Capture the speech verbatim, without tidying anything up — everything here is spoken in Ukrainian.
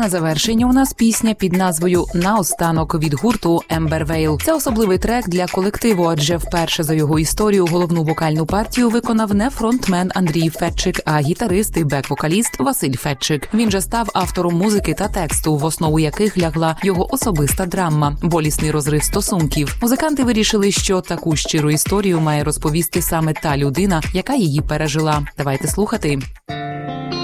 на завершення у нас пісня під назвою «Наостанок» від гурту Ембер Вейл. Це особливий трек для колективу, адже вперше за його історію головну вокальну партію виконав не фронтмен Андрій Фетчик, а гітарист і бек-вокаліст Василь Фетчик. Він же став автором музики та тексту, в основу яких лягла його особиста драма – болісний розрив стосунків. Музиканти вирішили, що таку щиру історію має розповісти саме та людина, яка її пережила. Давайте слухати.